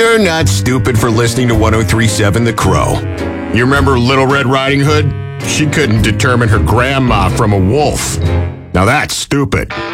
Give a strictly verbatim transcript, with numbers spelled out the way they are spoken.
You're not stupid for listening to one oh three point seven The Crow. You remember Little Red Riding Hood? She couldn't determine her grandma from a wolf. Now that's stupid.